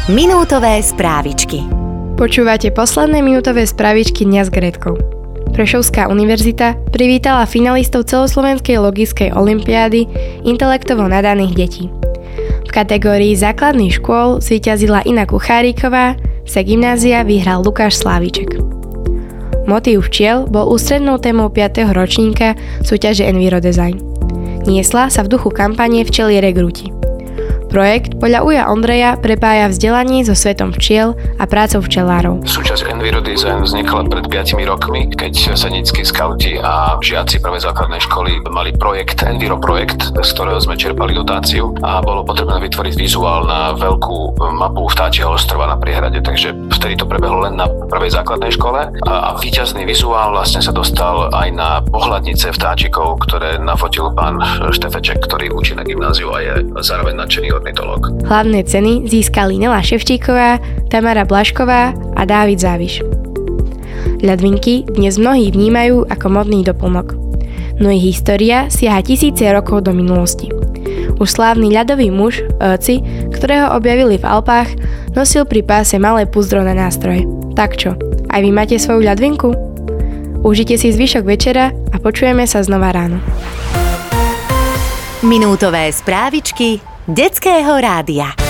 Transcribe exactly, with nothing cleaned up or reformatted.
Minútové správičky. Počúvate posledné minútové správičky dňa s Grétkou. Prešovská univerzita privítala finalistov celoslovenskej logickej olympiády intelektovo nadaných detí. V kategórii základných škôl zvíťazila Ina Kucháriková, sa gymnázia vyhral Lukáš Sláviček. Motív včiel bol ústrednou témou piateho ročníka súťaže Envirodesign. Niesla sa v duchu kampane Včelie regrúti. Projekt podľa Uja Ondreja prepája vzdelanie so svetom včiel a prácou včelárov. Súčasť Envirodesign vznikla pred piatimi rokmi, keď senickí skauti a žiaci prvej základnej školy mali projekt, Enviro projekt, z ktorého sme čerpali dotáciu a bolo potrebné vytvoriť vizuál na veľkú mapu Vtáčieho ostrova na priehrade, takže vtedy to prebehlo len na prvej základnej škole a, a víťazný vizuál vlastne sa dostal aj na pohľadnice vtáčikov, ktoré nafotil pán Štefeček, ktorý učí na gymnáziu a je zároveň nadšený ornitológ. Hlavné ceny získali Nela Ševčíková, Tamara Blašková a Dávid Záviš. Ľadvinky dnes mnohí vnímajú ako modný doplnok. No ich história siaha tisíce rokov do minulosti. Už slávny ľadový muž, Ötzi, ktorého objavili v Alpách, nosil pri páse malé púzdro na nástroje. Tak čo, aj vy máte svoju ľadvinku? Užite si zvyšok večera a počujeme sa znova ráno. Minútové správičky Detského rádia.